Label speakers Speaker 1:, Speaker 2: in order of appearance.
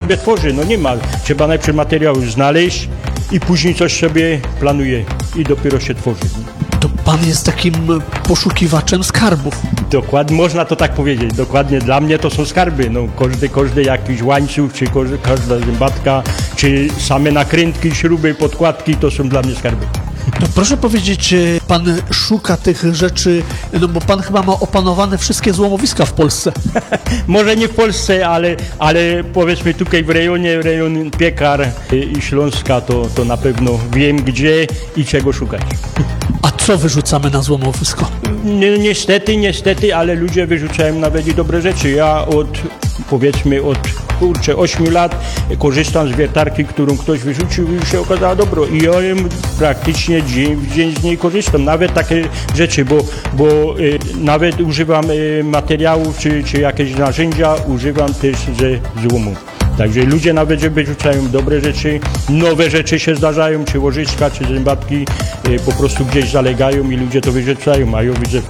Speaker 1: sobie tworzy, no nie ma. Trzeba najpierw materiał znaleźć i później coś sobie planuje i dopiero się tworzy.
Speaker 2: To pan jest takim poszukiwaczem skarbów.
Speaker 1: Dokładnie, można to tak powiedzieć. Dokładnie, dla mnie to są skarby. No, każdy jakiś łańcuch, czy każda zębatka, czy same nakrętki, śruby, podkładki, to są dla mnie skarby.
Speaker 2: No proszę powiedzieć, pan szuka tych rzeczy, no bo pan chyba ma opanowane wszystkie złomowiska w Polsce.
Speaker 1: Może nie w Polsce, ale powiedzmy tutaj w rejon Piekar i Śląska, to na pewno wiem gdzie i czego szukać.
Speaker 2: A co wyrzucamy na złomowisko?
Speaker 1: Niestety, ale ludzie wyrzucają nawet i dobre rzeczy. Ja od 8 lat korzystam z wiertarki, którą ktoś wyrzucił i się okazała dobro. I ja praktycznie dzień w dzień z niej korzystam. Nawet takie rzeczy, bo nawet używam materiałów czy jakieś narzędzia, używam też ze złomu. Także ludzie nawet, że wyrzucają dobre rzeczy, nowe rzeczy się zdarzają, czy łożyska, czy zębatki po prostu gdzieś zalegają i ludzie to wyrzucają, a ja widzę